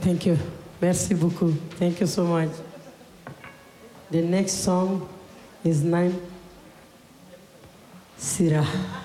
Thank you. Merci beaucoup. Thank you so much. The next song is named Sira.